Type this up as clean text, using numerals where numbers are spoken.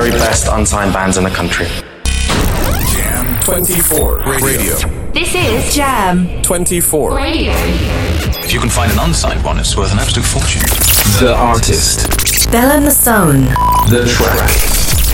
very best unsigned bands in the country. Jam 24 Radio. This is Jam 24 Radio. If you can find an unsigned one, it's worth an absolute fortune. The artist. Bell and the Stone. The track.